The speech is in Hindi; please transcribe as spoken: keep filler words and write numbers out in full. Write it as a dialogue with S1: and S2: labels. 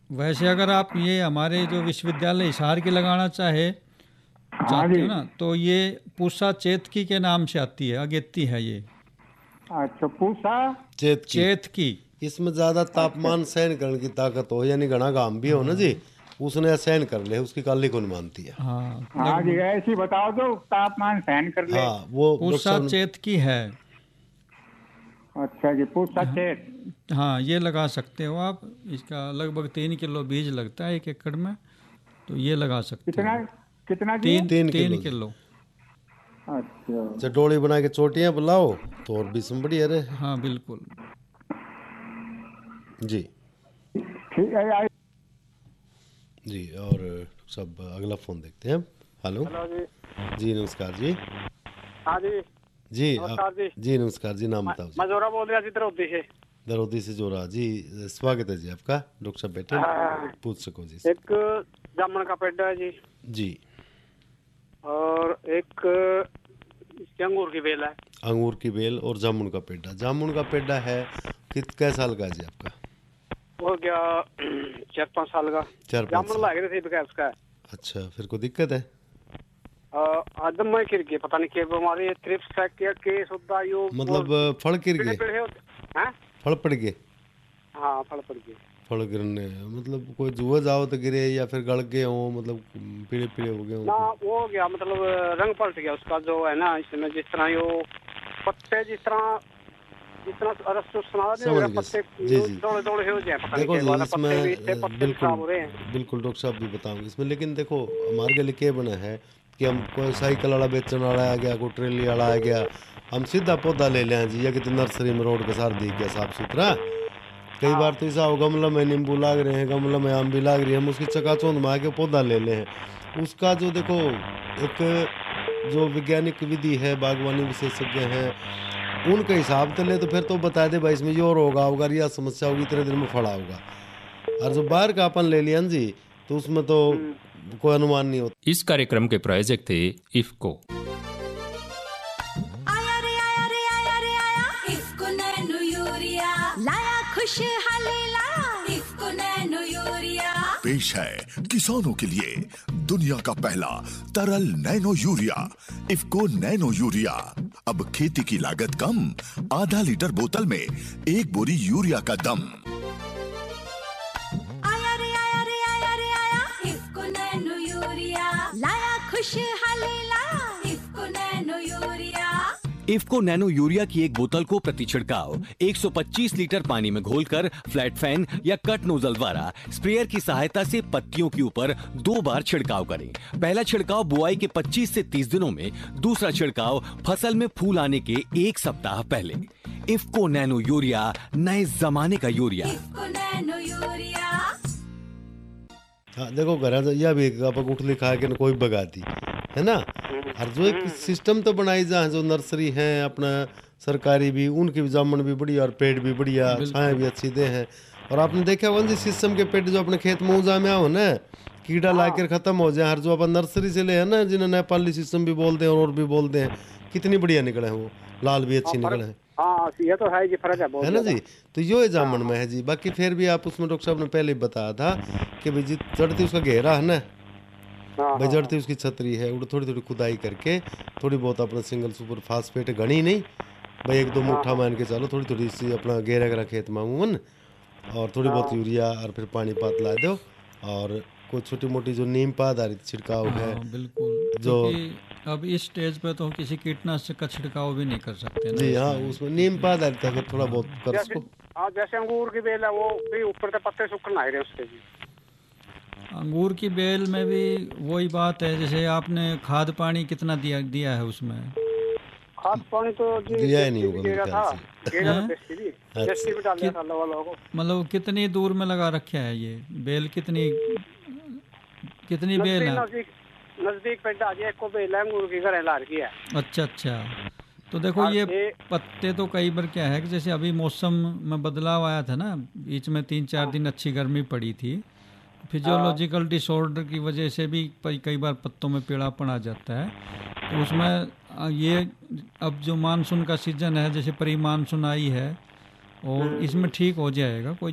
S1: वैसे अगर आप ये हमारे जो विश्वविद्यालय हिसार की लगाना चाहे
S2: हाँ
S1: चाहते
S2: जी।
S1: हो ना, तो ये पूसा चेतकी के नाम से आती है, अगेती है ये
S2: अच्छा, पूसा
S3: चेत की।
S1: चेतकी।
S3: इसमें ज्यादा तापमान सहन करने की ताकत हो, यानी घना घाम भी हो ना जी, उसने सहन कर ले, उसकी काली कौन मानती है।
S1: हाँ
S2: हाँ जी,
S1: लगभग
S2: ऐसी बताओ तो तापमान सहन कर ले।
S3: हाँ वो डॉक्टर
S1: पूसा
S3: साहब ने-
S1: चेतकी है।
S2: अच्छा जी, पूसा चेत।
S1: हाँ ये लगा सकते हो आप, इसका लगभग तीन किलो बीज लगता है एक एकड़ में, तो ये लगा सकते
S2: कितना
S1: हो।
S2: कितना जी?
S1: तीन
S3: तीन
S1: तीन
S3: किलो जी।
S1: किलो।
S2: अच्छा
S3: चटोली बना के चोटियां बुलाओ तो और भी सम बढ़िया रहे।
S1: हाँ बिल्कुल।
S3: जी
S2: ठीक है। आई
S3: जी। और सब अगला फोन देखते हैं। हेलो
S4: हेलो जी।
S3: जी नमस्कार जी।
S4: हाँ जी
S3: जी
S4: नमस्कार जी।
S3: जी नमस्कार जी, नाम बताओ जी।
S4: मैं जोरा बोल रहा थी दरौदी से।
S3: दरौदी से जोरा जी, स्वागत है जी आपका। डॉक्टर साहब बैठे, पूछ सको जी।
S4: एक जामुन का पेड़ है जी,
S3: जी
S4: और एक इसके अंगूर की बेल है।
S3: अंगूर की बेल और जामुन का पेड़ा। जामुन का पेड़ा है कित कै साल का है जी आपका?
S4: हो गया चार पाँच साल का।
S3: चार पाँच
S4: जामुन
S3: साल।
S4: लाग रहे थे बगैर उसका।
S3: अच्छा, फिर कोई दिक्कत है?
S4: आदम में गिर गया, पता नहीं क्या बीमारी है, ट्रिप्स है क्या केस होता है यो।
S3: मतलब फल गिर
S4: पेड़े
S3: गए?
S4: पेड़े होते हैं।
S3: फल पड़ गए?
S4: हाँ फल पड़ गए।
S3: फल गिरने मतलब कोई जुआ जाओ तो गिरे या फिर गल गए हो, मतलब पीले पीले हो गए
S4: ना
S3: हो?
S4: वो हो गया, मतलब रंग पलट गया उसका जो है ना, इसमें जिस तरह यो पत्ते जिस तरह जिस तरह रस सुना
S3: समझ गए।
S4: पत्ते
S3: जी जी
S4: दौड़े दौड़े हो जाए, पता नहीं
S3: देखो
S4: क्या
S3: जी,
S4: बात है, पत्ते भी
S3: इसमें
S4: इतने पत्ते भी खराब हो रहे हैं।
S3: बिल्कुल बिल्कुल डॉक्टर साहब भी बताऊंगे इसमें, लेकिन देखो हमारे के लिए क्या बना है कि हम कोई साइकिल वाला बेचने वाला आ गया, कोई ट्रेली वाला आ गया, हम सीधा पौधा ले लें जी, या कि नर्सरी में रोड के साथ दिख गया साफ सुथरा। कई बार तो ऐसा हो गमला में नींबू लाग रहे हैं, गमला में आम भी लाग रही है, हम उसकी चकाचौंध में आके पौधा ले ले हैं। उसका जो देखो एक जो वैज्ञानिक विधि है, बागवानी विशेषज्ञ हैं, उनके हिसाब से ले तो फिर तो बता दे भाई इसमें ये रोग होगा, यह समस्या होगी, इतने दिन में फड़ा होगा। और जो बाहर का अपन ले लिया जी, तो उसमें तो कोई अनुमान नहीं होता।
S5: इस कार्यक्रम के प्रायोजक थे इफ्को।
S6: आया रे आया रे आया रे आया इफ्को नैनो यूरिया लाया खुशहाली लाया इफ्को नैनो यूरिया।
S7: पेश है किसानों के लिए दुनिया का पहला तरल nano urea IFFCO nano urea. अब खेती की लागत कम, आधा लीटर बोतल में एक बोरी यूरिया का दम।
S6: आया रे आया रे आया रे आया इफ्को नैनो यूरिया लाया खुशहाली लाया IFFCO nano urea.
S8: IFFCO nano urea की एक बोतल को प्रति छिड़काव एक सौ पच्चीस लीटर पानी में घोलकर फ्लैट फैन या कट नोजल द्वारा स्प्रेयर की सहायता से पत्तियों के ऊपर दो बार छिड़काव करें। पहला छिड़काव बुआई के पच्चीस से तीस दिनों में, दूसरा छिड़काव फसल में फूल आने के एक सप्ताह पहले। इफ्को नैनो यूरिया नए जमाने का यूरिया।
S6: IFFCO nano urea.
S3: हाँ देखो घर यह भी आप उठली खा के कोई बगाती है ना। और जो एक सिस्टम तो बनाई जहाँ जो नर्सरी है अपना सरकारी भी, उनकी भी जामुन भी बढ़िया और पेड़ भी बढ़िया, छाया भी अच्छी दे हैं। और आपने देखा वन जी सिस्टम के पेड़ जो अपने खेत में उजा में हो ना, कीड़ा ला कर खत्म हो जाए। हर जो अपन नर्सरी से ले है ना, जिन्हें नेपाली सिस्टम भी बोलते हैं और भी बोलते हैं, कितनी बढ़िया निकले हैं वो, लाल भी अच्छी निकले हैं।
S4: हाँ ये तो है जी, फर्क है बहुत
S3: है ना जी। तो यो है जामुन में है जी। बाकी फिर भी आप उसमें डॉक्टर साहब ने पहले ही बताया था कि भाई जी चढ़ती उसका घेरा है ना, भाई जड़ती उसकी छतरी है, वो थोड़ी थोड़ी खुदाई करके थोड़ी बहुत अपना सिंगल सुपर फास्फेट घनी नहीं भाई, एक दो मुट्ठा मान के चलो, थोड़ी थोड़ी सी अपना घेरा करा खेत मांगून, और थोड़ी बहुत यूरिया और फिर पानी पात ला दो, और कोई छोटी मोटी जो नीम पा आधारित छिड़काव है।
S1: बिल्कुल,
S3: जो
S1: अब इस स्टेज पे तो किसी कीटनाशक का छिड़काव भी नहीं कर सकते ना।
S3: जी हाँ, उसमें नीम पा आधारित अगर थोड़ा बहुत कर सको।
S4: हाँ जैसे अंगूर की बेल है वो भी ऊपर से पत्ते सूखना है उसके भी।
S1: अंगूर की बेल में भी वही बात है, जैसे आपने खाद पानी कितना दिया दिया है उसमें?
S4: खाद पानी तो जी
S3: दिया ही नहीं होगा मेरे ख्याल
S1: से। मतलब कितनी दूर में लगा रखे है ये बेल? कितनी कितनी बेल है?
S4: नजदीक पेड़ आ गया, को बेल है अंगूर की घर ला रखी है।
S1: अच्छा अच्छा। तो देखो ये पत्ते तो कई बार क्या है कि जैसे अभी मौसम में बदलाव आया था ना, बीच में तीन चार दिन अच्छी गर्मी पड़ी थी, फिजियोलॉजिकल डिसऑर्डर की वजह से भी कई बार पत्तों में पीलापन आ जाता है। तो उसमें ये अब जो मानसून का सीजन है, जैसे प्री मानसून आई है, और इसमें ठीक हो जाएगा, कोई